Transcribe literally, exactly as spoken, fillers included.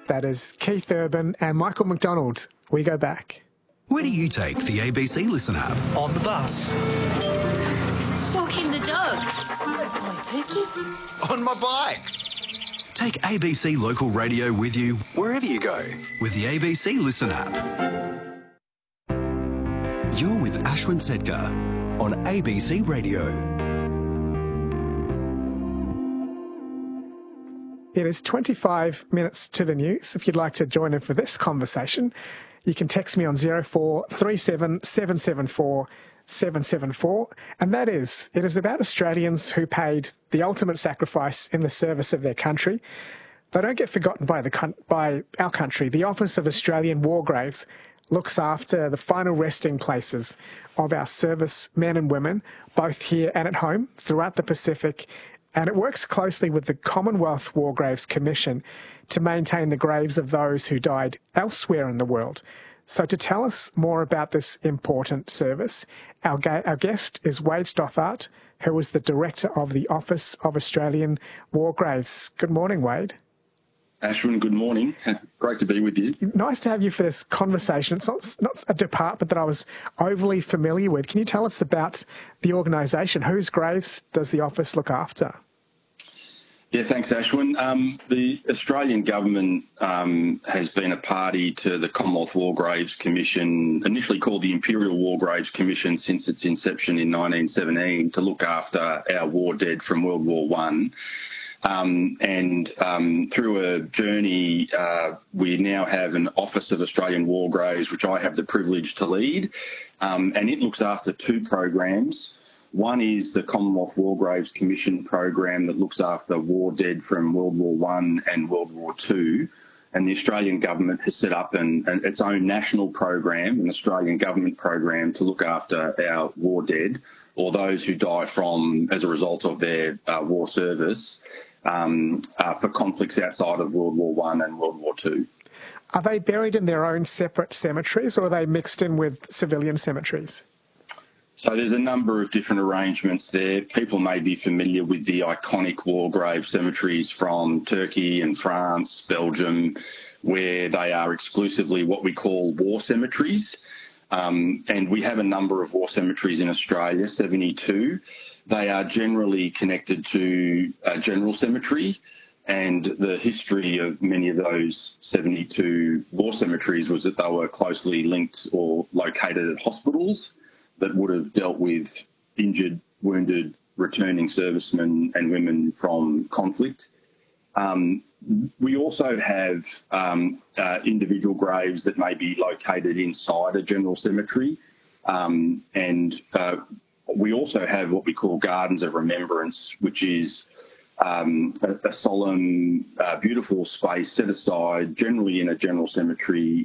That is Keith Urban and Michael McDonald. We go back. Where do you take the A B C Listen app? On the bus. Walking the dog. On Pookie. On my bike. Take A B C Local Radio with you wherever you go with the A B C Listen app. You're with Ashwin Sedkar on A B C Radio. It is twenty-five minutes to the news. If you'd like to join in for this conversation, you can text me on zero four three seven seven seven four seven seven four. And that is, it is about Australians who paid the ultimate sacrifice in the service of their country. They don't get forgotten by the by our country. The Office of Australian War Graves looks after the final resting places of our service men and women, both here and at home, throughout the Pacific. And it works closely with the Commonwealth War Graves Commission to maintain the graves of those who died elsewhere in the world. So to tell us more about this important service, our, ga- our guest is Wade Stothart, who is the Director of the Office of Australian War Graves. Good morning, Wade. Ashwin, good morning. Great to be with you. Nice to have you for this conversation. It's not, not a department that I was overly familiar with. Can you tell us about the organisation? Whose graves does the office look after? Yeah, thanks, Ashwin. Um, the Australian government um, has been a party to the Commonwealth War Graves Commission, initially called the Imperial War Graves Commission since its inception in nineteen seventeen, to look after our war dead from World War One. Um, and um, through a journey, uh, we now have an Office of Australian War Graves, which I have the privilege to lead, um, and it looks after two programs. One is the Commonwealth War Graves Commission program that looks after war dead from World War One and World War Two. And the Australian government has set up an, an, its own national program, an Australian government program, to look after our war dead, or those who die from as a result of their uh, war service, um, uh, for conflicts outside of World War One and World War Two. Are they buried in their own separate cemeteries, or are they mixed in with civilian cemeteries? So there's a number of different arrangements there. People may be familiar with the iconic war grave cemeteries from Turkey and France, Belgium, where they are exclusively what we call war cemeteries. Um, and we have a number of war cemeteries in Australia, seventy-two. They are generally connected to a general cemetery, and the history of many of those seventy-two war cemeteries was that they were closely linked or located at hospitals that would have dealt with injured, wounded, returning servicemen and women from conflict. Um, we also have um, uh, individual graves that may be located inside a general cemetery. Um, and uh, we also have what we call Gardens of Remembrance, which is um, a, a solemn, uh, beautiful space set aside, generally in a general cemetery,